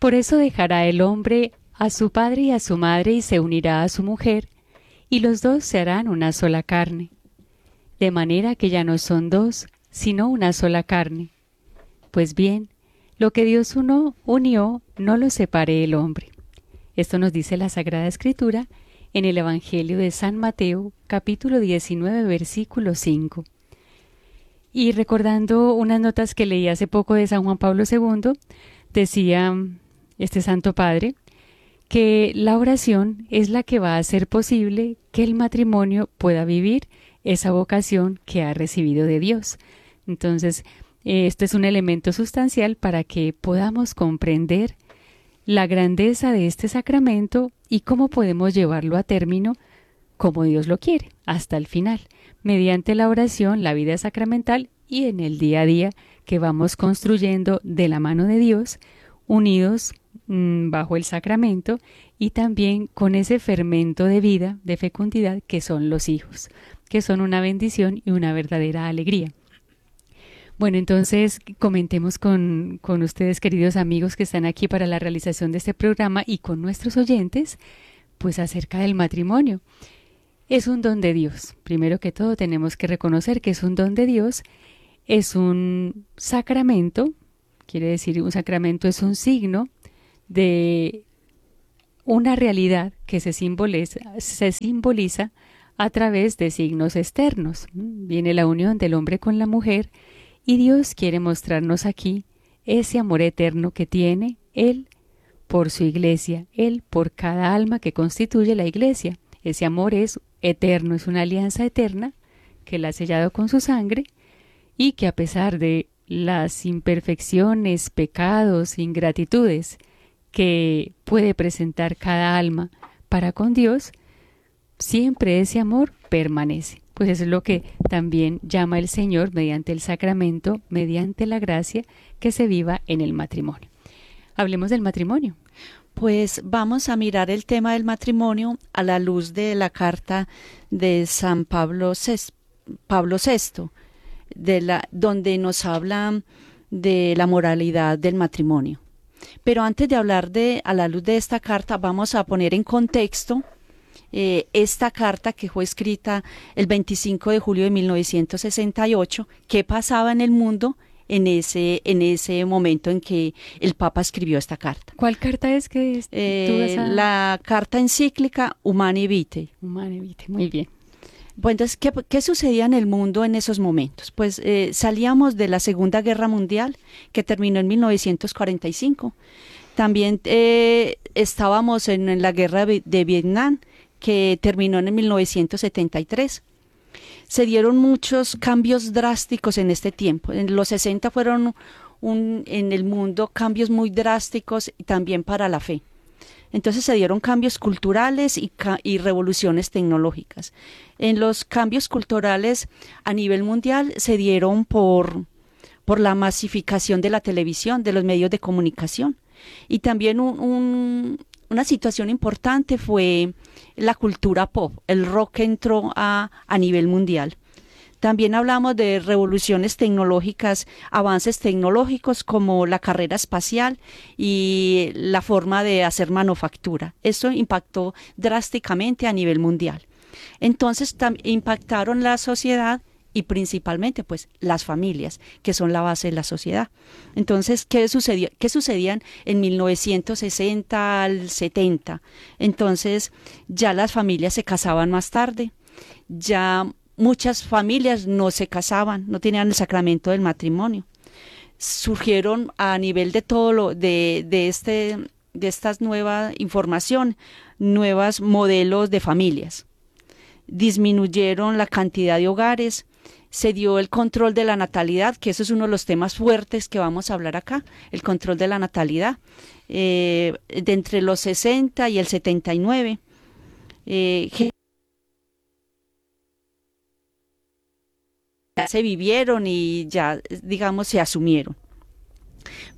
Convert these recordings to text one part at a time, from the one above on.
Por eso dejará el hombre a su padre y a su madre y se unirá a su mujer, y los dos se harán una sola carne. De manera que ya no son dos, sino una sola carne. Pues bien, lo que Dios unió, no lo separe el hombre. Esto nos dice la Sagrada Escritura en el Evangelio de San Mateo, capítulo 19, versículo 5. Y recordando unas notas que leí hace poco de San Juan Pablo II, decía este Santo Padre que la oración es la que va a hacer posible que el matrimonio pueda vivir esa vocación que ha recibido de Dios. Entonces, esto es un elemento sustancial para que podamos comprender la grandeza de este sacramento y cómo podemos llevarlo a término como Dios lo quiere, hasta el final, mediante la oración, la vida sacramental y en el día a día que vamos construyendo de la mano de Dios, unidos bajo el sacramento y también con ese fermento de vida, de fecundidad que son los hijos, que son una bendición y una verdadera alegría. Bueno, entonces comentemos con ustedes, queridos amigos que están aquí para la realización de este programa y con nuestros oyentes, pues acerca del matrimonio. Es un don de Dios. Primero que todo tenemos que reconocer que es un don de Dios, es un sacramento, quiere decir un sacramento es un signo de una realidad que se simboliza a través de signos externos. Viene la unión del hombre con la mujer y Dios quiere mostrarnos aquí ese amor eterno que tiene Él por su iglesia, Él por cada alma que constituye la iglesia. Ese amor es eterno, es una alianza eterna que Él ha sellado con su sangre y que a pesar de las imperfecciones, pecados, ingratitudes que puede presentar cada alma para con Dios, siempre ese amor permanece. Pues eso es lo que también llama el Señor mediante el sacramento, mediante la gracia que se viva en el matrimonio. Hablemos del matrimonio. Pues vamos a mirar el tema del matrimonio a la luz de la carta de San Pablo VI, donde nos habla de la moralidad del matrimonio. Pero antes de hablar a la luz de esta carta, vamos a poner en contexto esta carta que fue escrita el 25 de julio de 1968, qué pasaba en el mundo en ese momento en que el Papa escribió esta carta. ¿Cuál carta es que tú vas a...? La carta encíclica Humanae Vitae. Humanae Vitae, muy bien. Bueno, entonces, ¿qué sucedía en el mundo en esos momentos? Pues salíamos de la Segunda Guerra Mundial, que terminó en 1945. También estábamos en la guerra de Vietnam, que terminó en 1973. Se dieron muchos cambios drásticos en este tiempo. En los 60 fueron en el mundo cambios muy drásticos y también para la fe. Entonces se dieron cambios culturales y revoluciones tecnológicas. En los cambios culturales a nivel mundial se dieron por la masificación de la televisión, de los medios de comunicación. Y también una situación importante fue la cultura pop. El rock entró a nivel mundial. También hablamos de revoluciones tecnológicas, avances tecnológicos como la carrera espacial y la forma de hacer manufactura. Eso impactó drásticamente a nivel mundial. Entonces impactaron la sociedad y principalmente pues las familias, que son la base de la sociedad. Entonces, ¿qué sucedían en 1960 al 70? Entonces, ya las familias se casaban más tarde, ya muchas familias no se casaban, no tenían el sacramento del matrimonio. Surgieron a nivel de todo de estas nuevas información, nuevos modelos de familias. Disminuyeron la cantidad de hogares, se dio el control de la natalidad, que eso es uno de los temas fuertes que vamos a hablar acá, el control de la natalidad, de entre los 60 y el 79. Ya se vivieron y ya, digamos, se asumieron.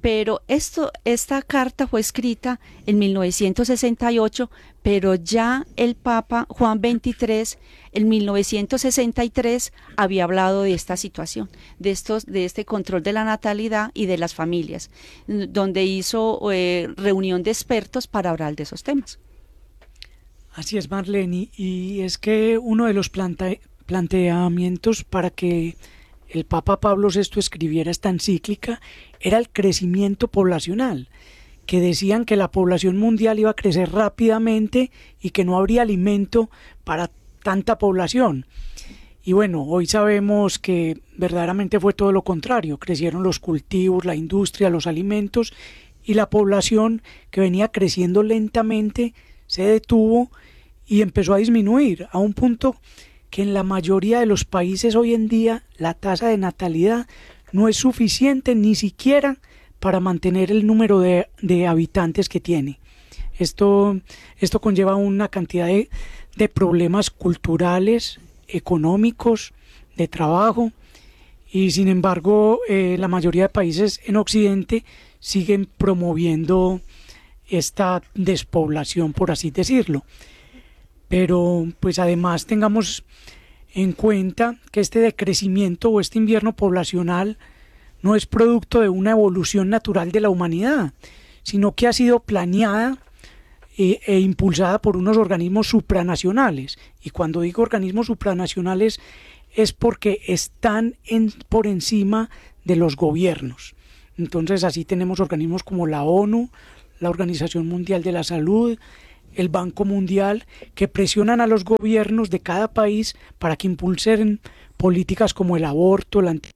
pero esta carta fue escrita en 1968, pero ya el Papa Juan XXIII en 1963 había hablado de esta situación, de este control de la natalidad y de las familias, donde hizo reunión de expertos para hablar de esos temas. Así es, Marlene, y es que uno de los planteamientos para que el Papa Pablo VI escribiera esta encíclica era el crecimiento poblacional, que decían que la población mundial iba a crecer rápidamente y que no habría alimento para tanta población. Y bueno, hoy sabemos que verdaderamente fue todo lo contrario, crecieron los cultivos, la industria, los alimentos, y la población, que venía creciendo lentamente, se detuvo y empezó a disminuir a un punto que en la mayoría de los países hoy en día la tasa de natalidad no es suficiente ni siquiera para mantener el número de habitantes que tiene. Esto conlleva una cantidad de problemas culturales, económicos, de trabajo, y sin embargo la mayoría de países en Occidente siguen promoviendo esta despoblación, por así decirlo. Pero pues además tengamos en cuenta que este decrecimiento o este invierno poblacional no es producto de una evolución natural de la humanidad, sino que ha sido planeada e impulsada por unos organismos supranacionales. Y cuando digo organismos supranacionales es porque están por encima de los gobiernos. Entonces así tenemos organismos como la ONU, la Organización Mundial de la Salud, el Banco Mundial, que presionan a los gobiernos de cada país para que impulsen políticas como el aborto,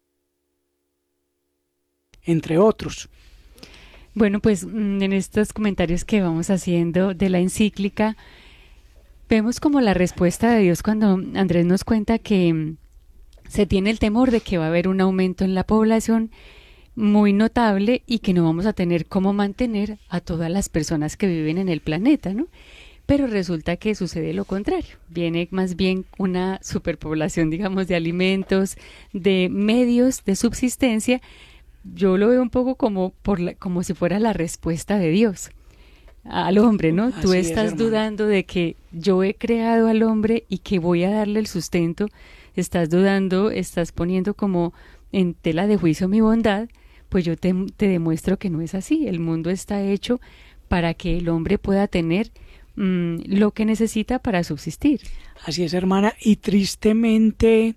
entre otros. Bueno, pues en estos comentarios que vamos haciendo de la encíclica, vemos como la respuesta de Dios cuando Andrés nos cuenta que se tiene el temor de que va a haber un aumento en la población muy notable y que no vamos a tener cómo mantener a todas las personas que viven en el planeta, ¿no? Pero resulta que sucede lo contrario. Viene más bien una superpoblación, digamos, de alimentos, de medios de subsistencia. Yo lo veo un poco como si fuera la respuesta de Dios al hombre, ¿no? Tú estás dudando de que yo he creado al hombre y que voy a darle el sustento. Estás dudando, estás poniendo como en tela de juicio mi bondad. Pues yo te demuestro que no es así. El mundo está hecho para que el hombre pueda tener lo que necesita para subsistir. Así es, hermana, y tristemente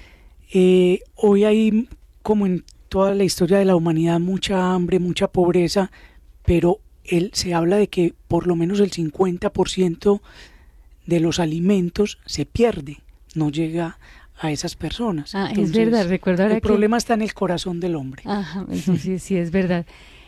hoy hay, como en toda la historia de la humanidad, mucha hambre, mucha pobreza, pero se habla de que por lo menos el 50% de los alimentos se pierde, no llega a esas personas. Entonces, es verdad, recuerdo ahora el problema está en el corazón del hombre. Ajá, eso sí es verdad.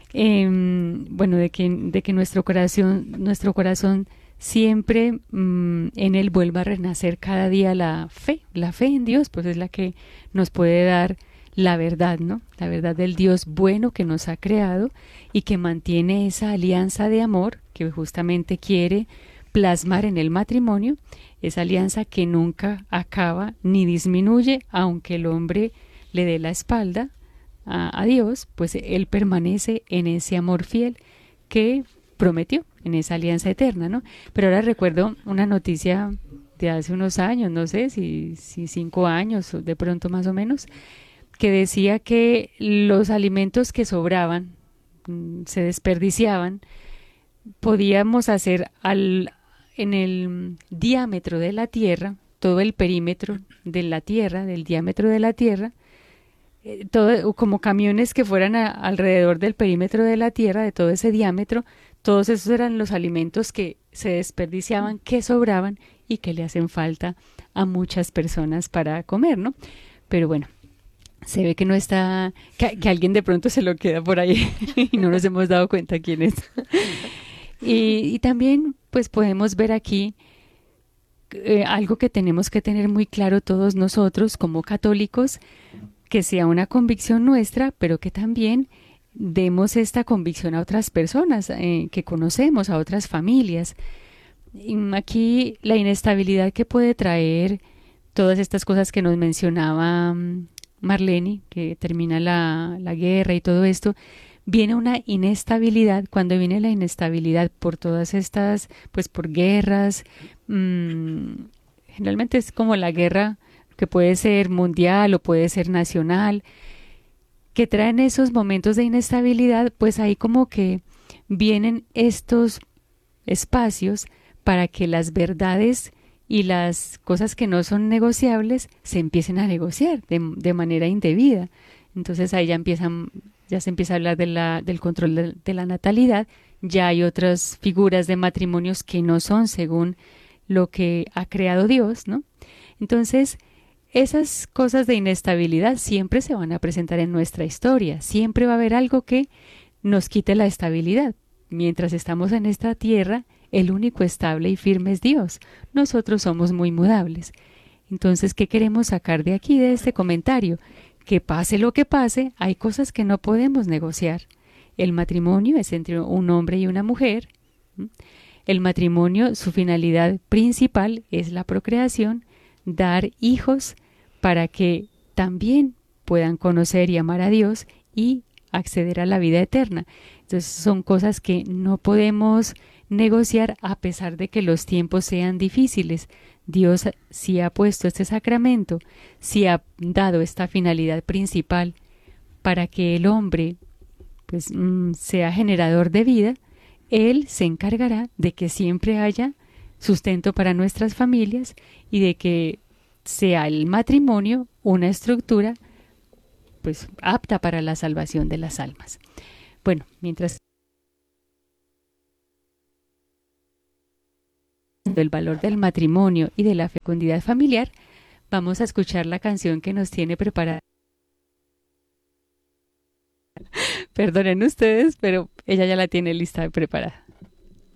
Bueno, de que nuestro corazón siempre en él vuelva a renacer cada día la fe en Dios, pues es la que nos puede dar la verdad, ¿no? La verdad del Dios bueno que nos ha creado y que mantiene esa alianza de amor que justamente quiere plasmar en el matrimonio, esa alianza que nunca acaba ni disminuye, aunque el hombre le dé la espalda a Dios, pues él permanece en ese amor fiel que prometió, en esa alianza eterna, ¿no? Pero ahora recuerdo una noticia de hace unos años, no sé si 5 años, de pronto más o menos, que decía que los alimentos que sobraban, se desperdiciaban, podíamos hacer en el diámetro de la Tierra, todo el perímetro de la Tierra, del diámetro de la Tierra, todo, como camiones que fueran alrededor del perímetro de la Tierra, de todo ese diámetro, todos esos eran los alimentos que se desperdiciaban, que sobraban y que le hacen falta a muchas personas para comer, ¿no? Pero bueno, se ve que no está, que alguien de pronto se lo queda por ahí y no nos hemos dado cuenta quién es. Y también pues podemos ver aquí algo que tenemos que tener muy claro todos nosotros como católicos, que sea una convicción nuestra, pero que también demos esta convicción a otras personas que conocemos, a otras familias. Y aquí la inestabilidad que puede traer todas estas cosas que nos mencionaba Marlene, que termina la guerra y todo esto, viene una inestabilidad. Cuando viene la inestabilidad por todas estas, pues por guerras, generalmente es como la guerra que puede ser mundial o puede ser nacional, que traen esos momentos de inestabilidad, pues ahí como que vienen estos espacios para que las verdades y las cosas que no son negociables se empiecen a negociar de manera indebida. Entonces ahí ya se empieza a hablar del control de la natalidad. Ya hay otras figuras de matrimonios que no son según lo que ha creado Dios, ¿no? Entonces, esas cosas de inestabilidad siempre se van a presentar en nuestra historia. Siempre va a haber algo que nos quite la estabilidad. Mientras estamos en esta tierra, el único estable y firme es Dios. Nosotros somos muy mudables. Entonces, ¿qué queremos sacar de aquí, de este comentario? Que pase lo que pase, hay cosas que no podemos negociar. El matrimonio es entre un hombre y una mujer. El matrimonio, su finalidad principal es la procreación, dar hijos para que también puedan conocer y amar a Dios y acceder a la vida eterna. Entonces son cosas que no podemos negociar a pesar de que los tiempos sean difíciles. Dios sí ha puesto este sacramento, sí ha dado esta finalidad principal para que el hombre pues sea generador de vida. Él se encargará de que siempre haya sustento para nuestras familias y de que sea el matrimonio una estructura pues apta para la salvación de las almas. Bueno, mientras el valor del matrimonio y de la fecundidad familiar, vamos a escuchar la canción que nos tiene preparada. Perdonen ustedes, pero ella ya la tiene lista y preparada.